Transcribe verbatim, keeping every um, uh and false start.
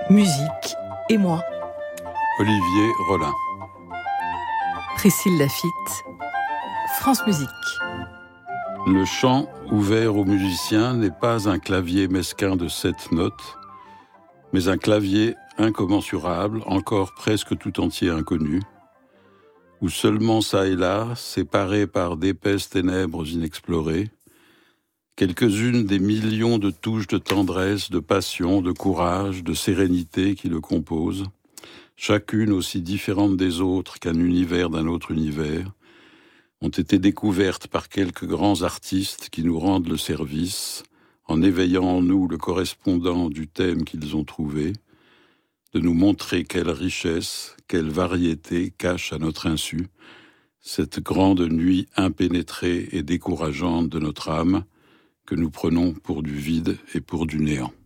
Musique et moi. Olivier Rollin. Priscille Lafitte. France Musique. Le chant ouvert aux musiciens n'est pas un clavier mesquin de sept notes, mais un clavier incommensurable, encore presque tout entier inconnu, où seulement ça et là, séparés par d'épaisses ténèbres inexplorées, quelques-unes des millions de touches de tendresse, de passion, de courage, de sérénité qui le composent, chacune aussi différente des autres qu'un univers d'un autre univers, ont été découvertes par quelques grands artistes qui nous rendent le service, en éveillant en nous le correspondant du thème qu'ils ont trouvé, de nous montrer quelle richesse, quelle variété cache à notre insu cette grande nuit impénétrée et décourageante de notre âme que nous prenons pour du vide et pour du néant.